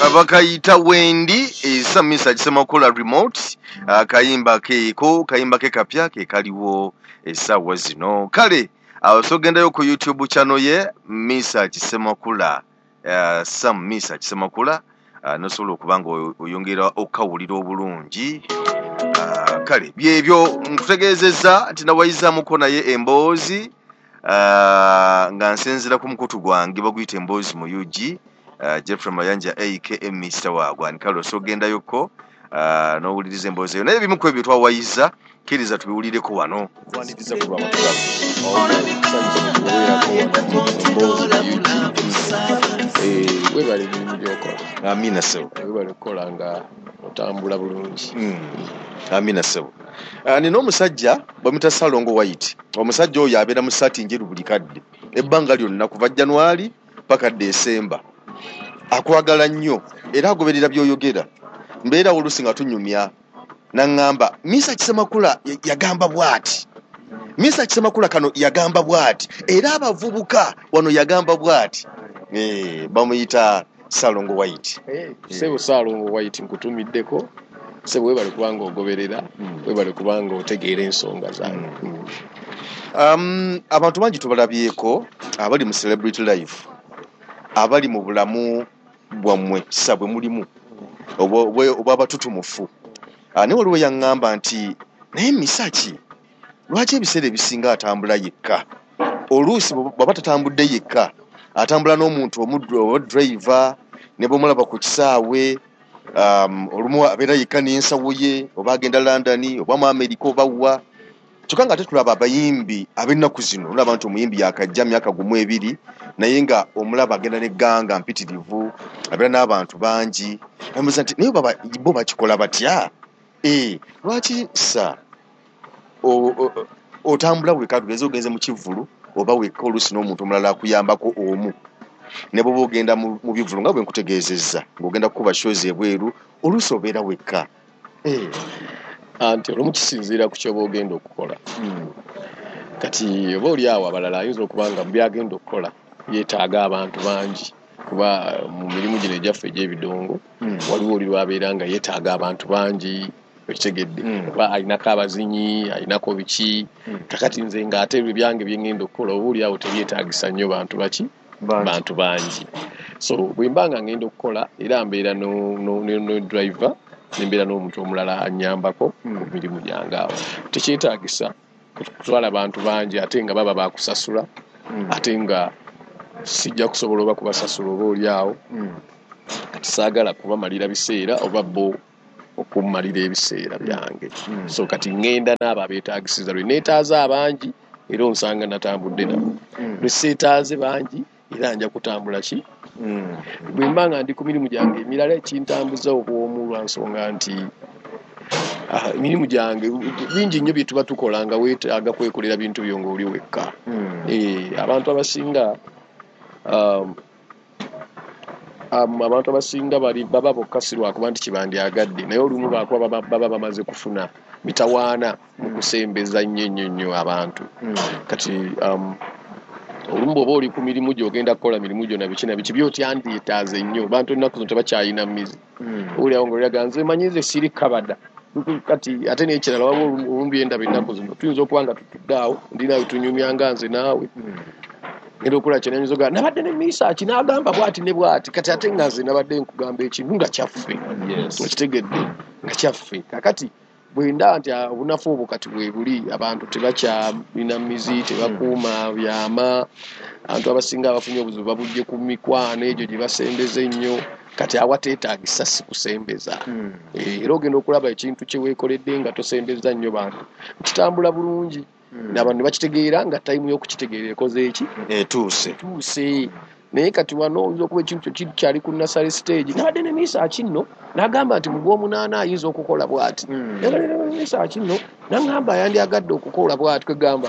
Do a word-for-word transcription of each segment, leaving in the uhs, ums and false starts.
abakayita Wendi esamisa kisemakula remote akayimba keeko kayimba ke kapya ke kaliwo essaawa zino kale awo sogendayo ku YouTube channel ye Misa Kisemakula uh, Sam Misa Kisemakula uh, nosobola okubanga oyongera okawulira obulungi uh, kale byebyo nkutegeezezza nti nawayizaamuko naye emboozi uh, nga nsenzera ku mukutu gwange baguyita emboozi mu U G Uh, Jeffrey Mayanja aka Mister Wagwan kalo so genda yoko uh, no ulirize emboozi yo naye bimu ku ebyo twawayiza kiriza tubiwulireko wano twandiriza ku bamatulamu eh webale mirimu gyokola amina sebo webale kola nga otambula bulungi mm. amina sebo uh, nino omusajja bamita Salongo White omusajja oyo abeera mu sati njeru buli kadde ebbanga lyonna kuva January paka December akwagala nnyo era agoberera byoyogera mbeera olusi nga tunyumya nangamba Misa Kisemakula yagamba bwati Misa Kisemakula kano yagamba bwati era abavubuka wano yagamba bwati eh bamuyita Salongo White eh sebo Salongo White nkutumiddeko sebo webale kubanga ogoberera webale kubanga otegeera ensonga zange mm. um abantu bangi tubalabyeko abali mu celebrity life abali mu bulamu bwamwe sabwe mulimu obwe obwabatutumufu ani waliwo yangamba nti naye Misaki lwaki ebiseera ebisinga atambula yekka oluusi baba tatambudde yekka atambula n'omuntu omuddu oba driver ne bw'omulaba ku kisaawe um, olumu abeera yekka n'ensawo ye oba agenda London oba mu America oba wa kyokka nga tetulaba abayimbi ab'ennaku zino olaba nti omuyimbi yakajja myaka gumu ebiri naye nga omulaba agenda n'egganga mpitirivu abeera n'abantu bangi namubuuza nti naye baba bo bakikola batya eh lwaki sa otambula wekka tugeze ogenze mu kivulu oba wekka oluusi n'omuntu omulala akuyambako omu ne bwoba ogenda mu bivulu nga bwe nkutegeezezza ng'ogenda kukuba shows ebweru oluusi obeera wekka eh anti olumu kisinziira ku kyoba ogenda okukola mm. kati oba oli awo abalala ayinza okubanga mu byagenda okukola yeetaaga abantu bangi kuba mu mirimu gino egyaffe egy'ebidongo mm. waliwo oli lwabeera nga yeetaaga abantu bangi ekitegedde mm. oba alinako abazinyi alinako biki mm. kakati nze ng'ate ebyange bye ngenda okukola oba oli awo tebyetaagisa nnyo bantu baki bantu, bantu bangi so bwe mba nga ngenda okukola era mbeera no, no, no, no driver nembeera n'omuntu omulala annyambako mm. ku mirimu gyange awo tekyetaagisa kutwala abantu bangi ate nga baba bakusasula mm. ate nga sijja kusobola oba kubasasula oba oli awo mm. kati saagala kubamalira biseera oba bo okumalira ebiseera byange mm. so kati ngenda n'abo abeetaagisiza lwe neetaaza abangi era onsanga natambudde nabo mm. lwe seetaaze bangi era nja kutambula ki mm. bwe mba nga ndi ku mirimu gyange emirala ekintambuza obwomu lwa nsonga nti ah, emirimu gyange bingi nnyo bye tuba tukola nga weetaaga kwekolera bintu byo ng'oli wekka mm. eh, abantu abasinga um, um, abantu abasinga bali baba bokka si lwakuba nti kibandyagadde naye olumu lwakuba baba, baba bamaze kufuna mitawaana mu kusembeza nnyo nnyo nnyo abantu mm. kati um, olumu bw'oba oli ku mirimu gyo ogenda kukola mirimu gyo na biki na biki by'otyandyetaaze nnyo bantu ennaku zino tebakyayina mizi mm. oli awo ng'oliraga nze manyize siri kabada kati ate n'ekirala waba olumbi endaba ennaku zino tuyinza okuba nga tutudde awo ndi naawe tunyumyanga nze naawe mm. ngenda okola kyenanyinza ogaa nabadde ne Misa ki n'agamba bwati ne bwati kati ate nga nze nabadde nkugamba ekintu nga kyaffe yes. okitegedde nga kyaffe kakati bwenda nti obunafu obwo kati bwe buli abantu tebakyalina mizi tebakuuma byama abantu abasinga abafunye obuzibu babujje ku mikwano egyo gye basembeza ennyo kati awateetaagisa si kusembeza mm. e, era ogenda okulaba ekintu kye weekoledde nga tosembeza nnyo bantu kitambula bulungi mm. n'abantu ne bakitegeera nga tayimu y'okukitegeera ekoze eki etuuse etuuse naye kati wano oyinza okuba ekintu kyo kyali ku nasale stage nabadde ne Misa kinno n'agamba nti mu gw'omunaana ayinza okukola bw'ati mm. Misa kinno n'agamba yandyagadde okukola bw'ati kwegamba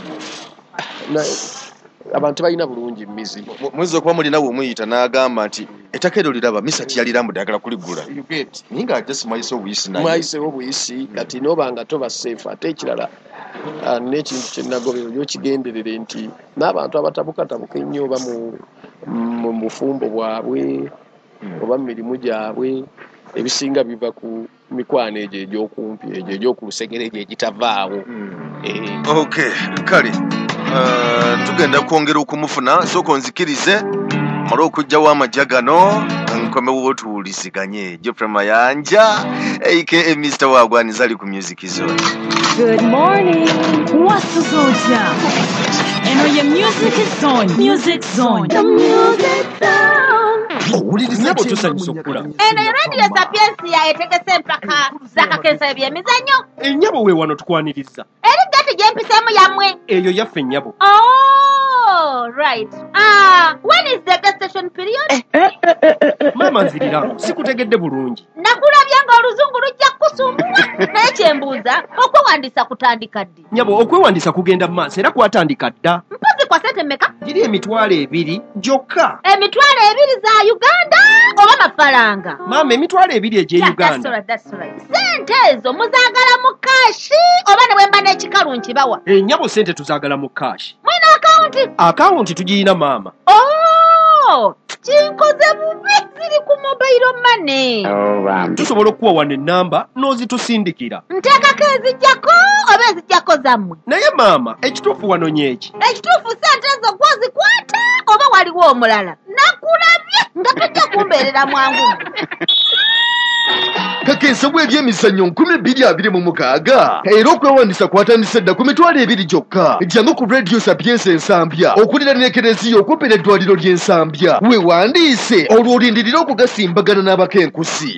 mm. abantu balina bulungi mizi mwiza okuba mulinawe omuyita n'agamba nti ettaka eryo liraba Misa kyeyalirambudde ayagala kuligula naye nga just mwayise obuyisi naye mwayisewo obuyisi kati n'oba nga toba safe ate ekirala uh, n'ekintu kye nagobera oli okigenderere nti n'abantu abatabukatabuka ennyo oba mu mu bufumbo bwabwe oba mirimu gyabwe ebisinga biva ku mikwano egyo egy'okumpi egyo egy'oku lusegere egyo egitavaawo. Okay, kale uh, tugenda kwongera okumufuna sooka onzikirize mala okugjawo amajja gano nkomewo otuwuliziganye. Geoffrey Mayanja aka Mister Wagwaniza ali ku Music Zone. Good morning. Wasuzoja. Eno ye Music Zone. Music Zone. The Music Zone. Owuliriza tusanyusa okula. Eno ye Radio Sapiensia etegese mpaka zakakensa ebyemizannyo. Ennyabo we wano tukwaniriza. Eri gati gyempisemu yammwe. Eyo yaffe ennyabo. Oh, right. Ah, when is the best station period? Mama nzirira, sikutegedde bulungi. Nakulabya nga oluzungu lujja kusumbula. Naye kyembuuza, okwewandisa kutandika ddi? Nyabo, okwewandisa kugenda mu maaso era kwatandika dda. Mpozi kwa sente mmeka? Giri emitwalo ebiri gyokka. Emitwalo ebiri za Uganda oba mafaranga? Mama, emitwalo ebiri egye Yeah, Uganda. that's right, that's right. Sente ezo muzaagala mu kashi oba ne bwemba n'ekikalu nkibawa? Ennyabo sente tuzaagala mu kashi. Mwina akawunti? Akawunti tugiyina maama. Oh, kinkoze bubi ziri ku mobile money. Tusobola okuwa wano ennamba n'ozitusindikira. Nteekako ezijjako oba ezijjako zammwe? Naye maama, ekituufu wano nyeeki. Ekituufu sente ezo gwozikwata oba waliwo omulala? Nakulabye nga tujja kumbeerera mwangu. Kakensa bw'ebyemizannyo nkumi bbiri abiri mu mukaaga era okwewandisa kwatandise dda ku mitwalo ebiri gyokka. Jjangu ku Radio Sapiensia Ensambya okulira n'ekereziya okumpi n'eddwaliro ly'Ensambya. Weewandiise olwo olindirira okugasimbagana n'abakenkusi.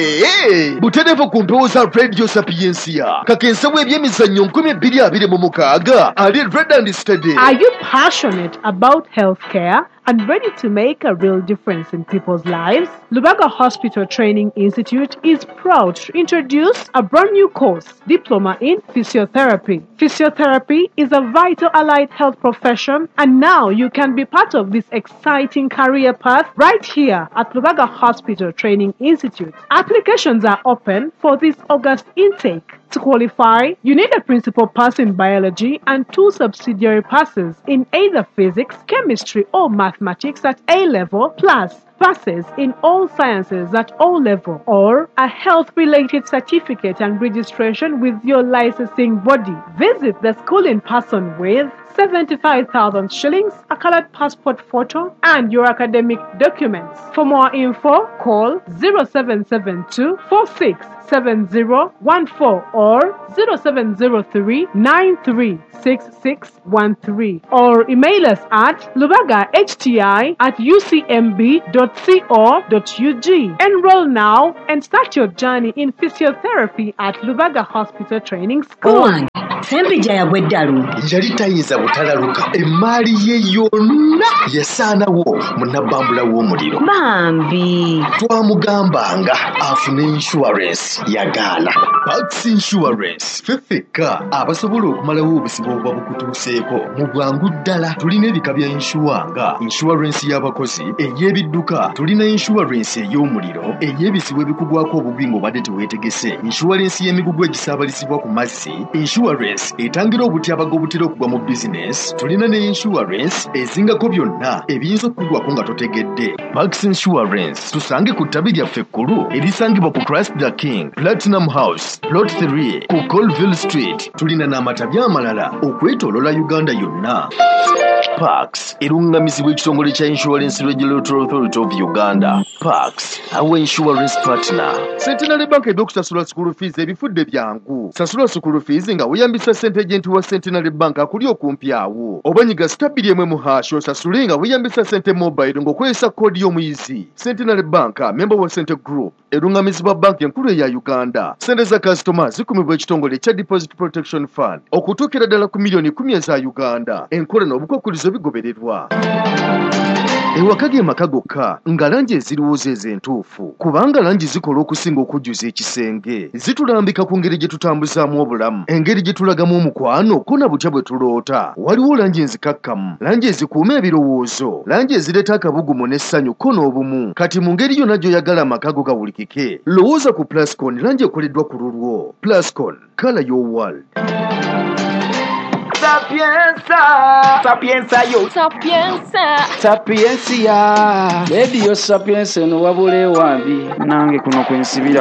Butereevu ku mpewo za Radio Sapiensia. Kakensa bw'ebyemizannyo nkumi bbiri abiri mu mukaaga ali Red and Steady. Are you passionate about healthcare and ready to make a real difference in people's lives? Lubaga Hospital Training Institute is proud to introduce a brand new course, Diploma in Physiotherapy. Physiotherapy is a vital allied health profession, and now you can be part of this exciting career path right here at Lubaga Hospital Training Institute. Applications are open for this August intake. To qualify, you need a principal pass in biology and two subsidiary passes in either physics, chemistry, or mathematics at A level, plus passes in all sciences at O level, or a health-related certificate and registration with your licensing body. Visit the school in person with seventy-five thousand shillings, a colored passport photo, and your academic documents. For more info, call zero seven seven two four six seven zero one four or zero seven zero three nine three six six one three or email us at lubagahti at u c m b dot co dot u g. Enroll now and start your journey in physiotherapy at Lubaga Hospital Training School. Sembija yabweddalu. Yali tayinza butalaluka emmaali ye yonna yasaanawo munabbambula w'omuliro. Bambi. Twamugambanga afune insurance yagaana. Pax Insurance fefeka abasobola okumalawo obusibo obuba bukutuuseeko mu bwangu ddala. Tulina ebika bya insure nga insurance y'abakozi, ey'ebidduka, tulina insurance ey'omuliro, ey'ebisibo ebikugwako obubi ng'obadde teweetegese, insurance y'emigugu egisaabalisibwa ku mazzi, insurance etangira obutyabaga obutera okugwa mu business, tulina ne insurance ezingako byonna ebiyinza okukugwako nga totegedde. Pax Insurance tusange ku ttabi lyaffe ekkulu erisangibwa ku Christ the King, Platinum House, Plot three ku Colville Street. Tulina n'amatabi amalala okwetoolola Uganda yonna. Pax erungamizibwa ekitongole kya Insurance Regulatory Authority of Uganda. Pax, our insurance partner. Centenary Bank eby'okusasula school fees ebifudde byangu. Sasula school fees nga weeyambisa ssente agenti wa Centenary Bank akuli okumpi awo. Oba nyiga stabili emwe mu hash osasule nga weeyambisa ssente mobile ng'okozesa koodi y'omuyizi. Centenary Bank, member wa Cente Group, erungamizibwa bank enkulu eya Uganda. Ssente za customer zikumibwa ekitongole kya Deposit Protection Fund okutuukira ddala ku miliyoni kumi eza Uganda. Enkola n'obukwakkulizo bigobererwa. Ewaka ge maka gokka nga langi eziriwooza ez'entuufu, kubanga langi zikola okusinga okujjuza ekisenge. Zitulambika ku ngeri gye tutambuzaamu obulamu, engeri gye tulagamu omukwano ko na butya bwe tuloota. Waliwo langi enzikakkamu, langi ezikuuma ebirowoozo, langi ezireeta akabugumu n'essanyu ko n'obumu. Kati mu ngeri yonna gy'oyagala amaka go gawulikike, lowooza ku Plascon, langi ekoleddwa ku lulwo. Plascon, color your world. Sapienza, sapienza yo, Sapienza. sapiencia. Radio sapienza no wabule wambi. Nange kuno kwensibira.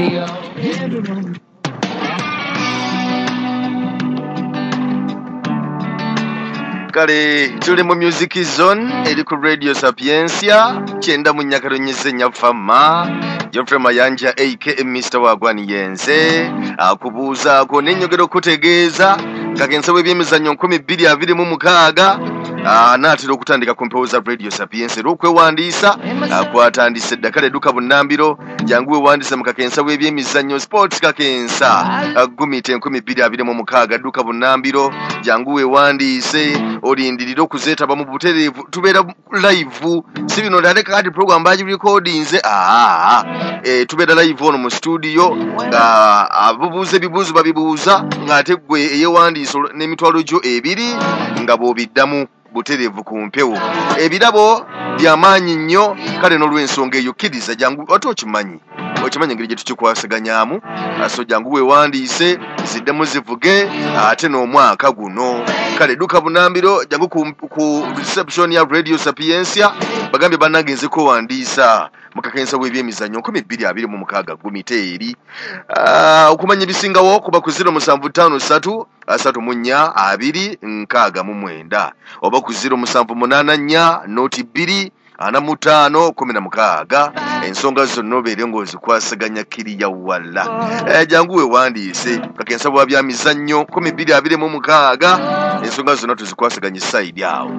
Kale tuli mu music zone eri ku Radio Sapiencia kyenda mu nyakalo nyize nyafama Geoffrey Mayanja aka Mister Wagwani Yenze akubuuza ko n'enyogero kutegeeza kagensa w'ebyemizannyo nkumi bbiri abiri mu mukaaga anaatera okutandika ku mpewo za Radio Sapiencia olw'okwewandiisa akwatandise eddakala edduka bunnambiro jangu wewandiise mu kakensa w'ebyemizannyo sports kakensa gumite enkumi bbiri abiri mu mukaaga edduka bunnambiro jangu wewandiise olindirira okuzeetaba mu butereevu tubeera live si bino ndaleka kati program baji recordinze aa e, tubeera live ono mu studio nga abubuuza ebibuuzo babibuuza ng'ate ggwe eyewandiisa n'emitwalo gyo ebiri nga bw'obiddamu butereevu ku mpewo ebirabo byamaanyi nnyo kale n'olw'ensonga eyo kkiriza jangu ate okimanyi okimanyi engeri gye tukikwasaganyaamu aso jangu wewandiise ziddemu zivuge ate n'omwaka guno kale dduka bunnambiro jangu ku, ku reception ya Radio Sapiencia bagambye bannange nziko wandiisa mu kakensa w'ebyemizannyo nkumi bbiri abiri mu mukaaga gumite eri okumanya ebisingawo kuba ku ziro musanvu ttaano ssatu asatu mu nnya abiri nkaaga mu mwenda oba ku ziro musanvu munaana nnya nooti bbiri ana mu ttaano kumi na mukaaga ensonga zonna obeere ng'ozikwasaganya kiriya wala e, jangu wewandiise kakensa bwa byamizannyo nkumi bbiri abiri mu mukaaga ensonga zonna tuzikwasaganya saidi awo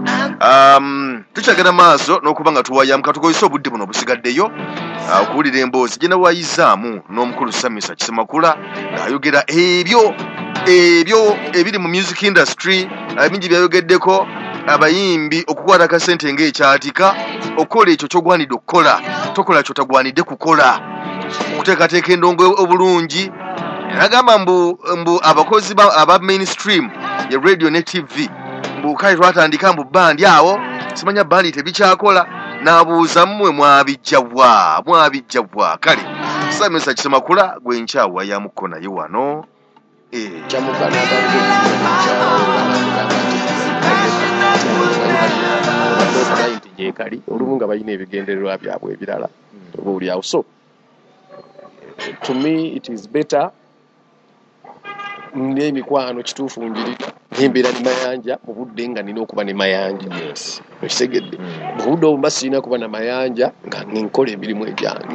um, tukyagenda maaso n'okuba nga tuwayamuka tukozesa obudde buno obusigaddeyo okuwulira emboozi gye nawayizaamu n'omukulu Samisa Kisemakula ng'ayogera ebyo ebyo ebiri mu music industry ebingi byayogeddeko abayimbi okukwata akasente ng'ekyatika okukola ekyo ky'ogwanidde okukola tokola ky'otagwanidde kukola okuteekateeka endongo obulungi nagamba mbu mbu abakozi aba mainstream ya radio ne T V mbu kale twatandika mbu bandi awo simanya bandi tebikyakola n'abuuza mmwe mwabijjabwa mwabijjabwa kale Samisa Kisemakula gwe nkyawa yamuko naye wano eh kyamukana kali olumu nga balina ebigendererwa byabwe ebirala oba oli awo so to me it is better n'emikwano kituufu njiri nembeera ne mayanja mu budde nga nina okuba ne mayanja okitegedde mu budde obumba sirina kuba na mayanja nga nenkola emirimu egyange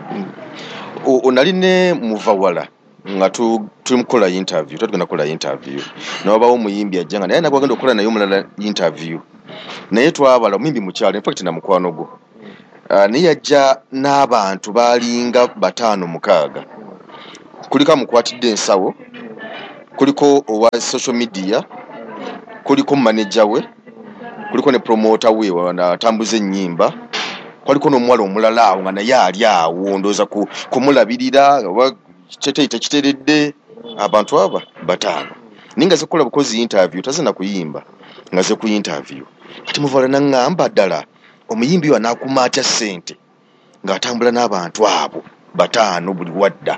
onali ne muvawala nga tumukola interview tutagenda kukola interview n'obawo omuyimbi ajja nga naye nagwagenda okukola naye omulala interview naye twabala omuyimbi mukyalo in fact na mukwano gwo uh, naye yajja n'abantu baalinga bataano mukaaga kuliko amukwatidde ensawo kuliko owa social media kuliko manager we kuliko ne promoter we wanatambuza ennyimba kuliko n'omuwala omulala awo nga naye ali awo ndooza kumulabirira kiteete kiteredde abantu aba bataano ninga ze kukola bukozi interview tazina kuyimba nga ze ku interview kati muvala nangamba ddala omuyimbi wa nakumaatya ssente ng'atambula n'abantu abo bataano buli wadda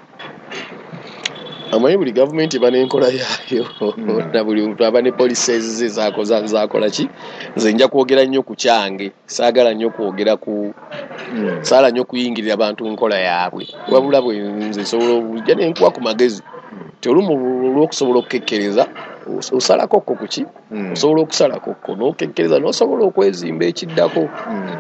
amanyi buli gavumenti eba n'enkola yaayo na buli muntu aba ne policies ze zakoza zakola ki nze nja kwogera nnyo ku kyange saagala nnyo kwogera ku saala nnyo kuyingirira abantu nkola yaabwe wabula bwe nze sobola obujja nenkuwa ku magezi tolumu olw'okusobola okukekkereza osalako kko kuki osobola okusalako kko n'okekkereza n'osobola okwezimba ekiddako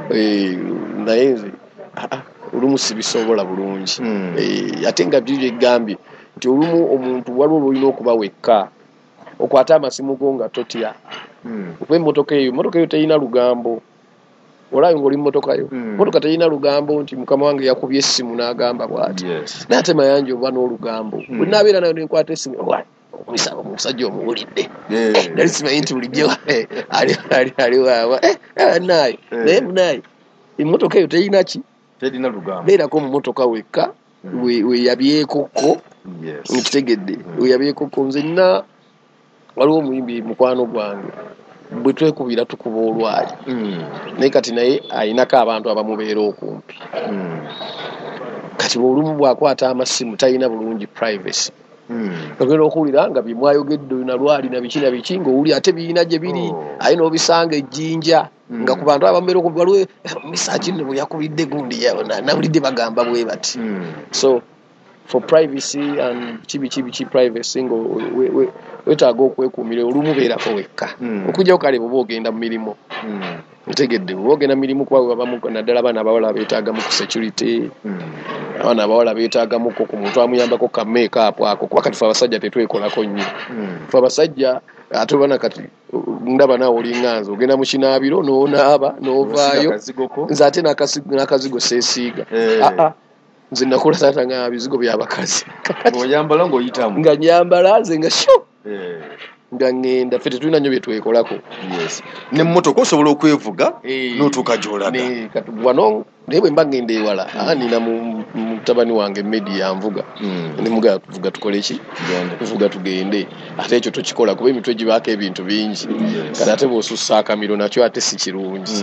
naye nze olumu sibisobola bulungi ate nga byo byegambye nti olumu omuntu waliwo lwolina okuba wekka okwata amasimu go nga totya kuba emmotoka eyo emmotoka eyo terina lugambo olaba ng'oli mmotoka yo mmotoka terina lugambo nti mukama wange yakubye essimu n'agamba bw'ati naye ate mayanja oba n'olugambo bwe naabeera nayo nenkwata essimu omusaba omusajja omuwulidde nali simanyi nti bulijjo aliwaaba naye naye munaye emmotoka eyo terina ki terina lugambo beerako mu mmotoka wekka weyabyekokko nkitegedde weyabyekokko nze nina waliwo omuyimbi mukwano gwange bwe twekubira tukuba olwali naye kati naye ayinako abantu abamubeera okumpi kati olumu bwakwata amasimu talina bulungi privacy ogenda okuwulira nga bimwayogedde na lwali na biki na biki ng'owuli ate birina gye biri aye n'obisanga ejjinja nga ku bantu ababeera okumpi waliwo misaaki nno bwe yakubidde gundi nawulidde bagamba bwe bati so for privacy and kibi kibi ki privacy ngo wetaaga okwekuumira olumu beerako wekka okujjawo kale bwoba ogenda mu mirimu ntegedde bwoba ogenda mu mirimu kuba babamu naddala abaana abawala beetaagamu ku security abaana abawala beetaagamuko ku muntu amuyambako ka make-up ako kuba kati fe abasajja tetwekolako nnyo fe abasajja ate bana kati ndaba naawe olinganza ogenda mu kinaabiro n'onaaba n'ovaayo nze ate n'akazigo seesiiga aa nze nakola taata nga bizigo by'abakazi oyambala ng'oyitamu nga nyambala nze nga sho nga ngenda ffe tetulina nnyo bye twekolako n'emmotoka osobola okwevuga n'otuuka gy'olaga wano naye bwe mba ngenda ewala nina mutabani wange Medi yanvuga nemuga tuvuga tukole ki tuvuga tugende ate ekyo tokikola kuba emitwe gibaako ebintu bingi kati ate bw'osussa akamiro nakyo ate si kirungi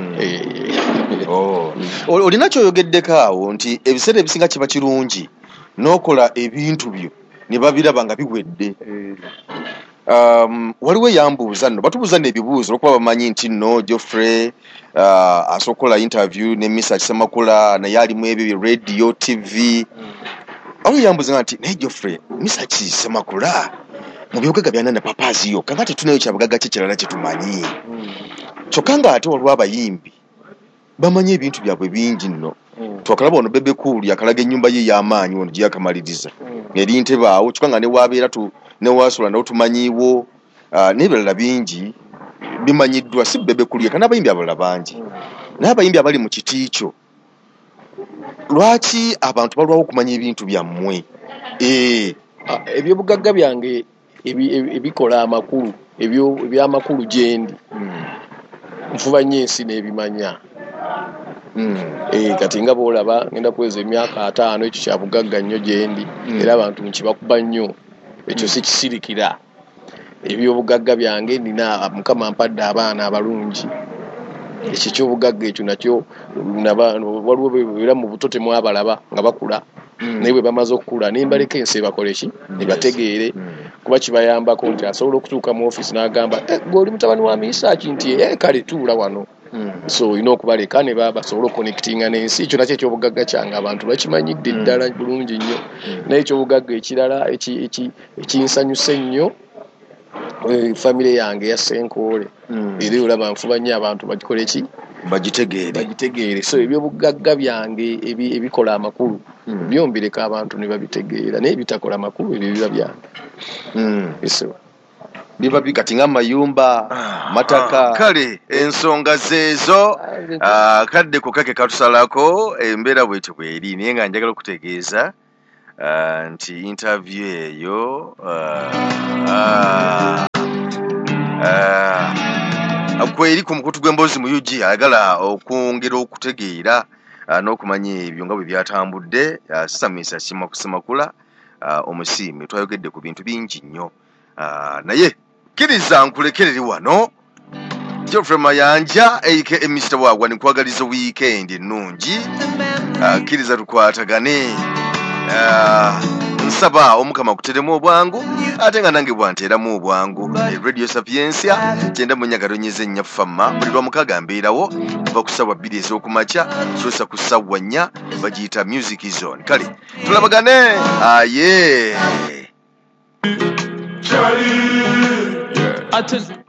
olina kyoyogeddeko awo nti ebiseera ebisinga kiba kirungi n'okola ebintu byo ne babiraba nga biwedde Um, waliwo yambuuza nno batubuuza n'ebibuuzo olwokuba bamanyi nti nno Geoffrey uh, asokola interview ne Miss Kisamakula naye alimu ebyo radio T V awo yambuuza nti naye Geoffrey Miss Kisamakula mu byogega byana na papaziyo kanga tetunayo kyabugagga kikirala kyetumanyi kyokka nga ate waliwo abayimbi bamanyi ebintu byabwe bingi nno twakalaba ono Bebe Cool yakalaga ennyumba ye y'amaanyi ono gye yakamaliriza eri ntebaawo kyokka nga ne waabeera tu ne wasula na utumanyiwo uh, n'ebirala bingi bimanyiddwa si Bebe Cool yekka n'abayimbi abalala bangi n'abayimbi abali mu kiti kyo lwaki abantu balwawo okumanya ebintu byammwe eh ebyobugagga byange ebikola amakulu ebyo ebyamakulu gyendi nfuba nnyo ensi n'ebimanya eh kati nga boolaba ngenda kuweza emyaka ataano ekyo kya bugagga nnyo gyendi era abantu nkibakuba nnyo ekyo si kisirikira ebyobugagga byange nina Mukama ampadde abaana abalungi ekyo kyobugagga ekyo nakyo waliwo era mu buto temwabalaba nga bakula naye bwe bamaze okukula nembaleka ensi bakole ki ne bategeere kuba kibayambako nti asobola okutuuka mu office n'agamba gwe oli mutabani wa Misaaki nti eh kale tuula wano so olina okubaleka ne basobola okonectinga n'ensi ekyo nakyo ekyobugagga kyange abantu bakimanyidde ddala bulungi nnyo naye ekyobugagga ekirala ekinsanyusa ennyo famire yange ya Senkoole era olaba nfuba nnyo abantu bagikole ki bagitegeere bagitegeere so ebyobugagga byange ebikola amakulu byombireka abantu ne babitegeera naye bitakola amakulu ebyo biba byange eso biba bigati nga mayumba mataka kale ensonga zezo kadde ko kake katusalako embeera bwete bweri naye nga njagala okutegeeza nti interview eyo kweri ku mukutu gw'emboozi mu U G ayagala okwongera okutegeera n'okumanya ebyo nga bwe byatambudde Samisa Kisamakula omusiime twayogedde ku bintu bingi nnyo naye kkiriza nkulekereri wano Geoffrey Mayanja aka Mister Wagwa nikwagaliza weekend ennungi kkiriza tukwatagane nsaba omukama kuteremu obwangu ate nga nange bwanteeramu obwangu Radio Sapiensia kyenda mu nyagalo nyeze nnya ffama buli lwa mukaaga mbeerawo kuva ku ssaawa bbiri ez'okumakya tuusa ku ssaawa nnya bagiyita Music Zone kale tulabagane aye